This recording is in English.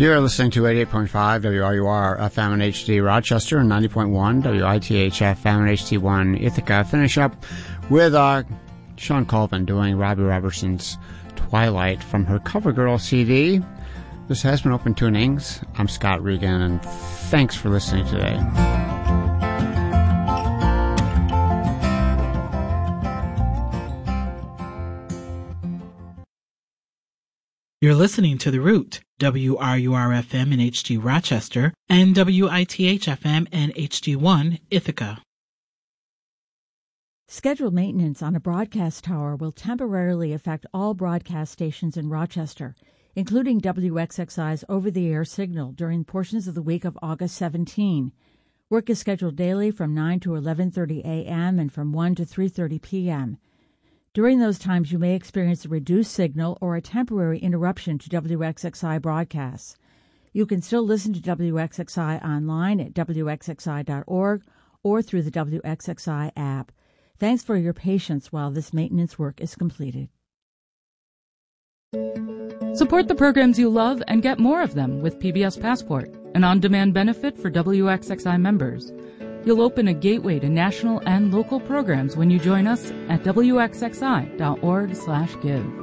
You're listening to 88.5 WRUR FM and HD Rochester and 90.1 WITH FM and HD1 Ithaca. Finish up with Sean Colvin doing Robbie Robertson's Twilight from her CoverGirl CD. This has been Open Tunings. I'm Scott Regan, and thanks for listening today. You're listening to The Root, WRUR-FM in HD Rochester, and WITH-FM and HD1 Ithaca. Scheduled maintenance on a broadcast tower will temporarily affect all broadcast stations in Rochester, including WXXI's over-the-air signal during portions of the week of August 17. Work is scheduled daily from 9 to 11:30 a.m. and from 1 to 3:30 p.m. During those times, you may experience a reduced signal or a temporary interruption to WXXI broadcasts. You can still listen to WXXI online at WXXI.org or through the WXXI app. Thanks for your patience while this maintenance work is completed. Support the programs you love and get more of them with PBS Passport, an on-demand benefit for WXXI members. You'll open a gateway to national and local programs when you join us at WXXI.org/give.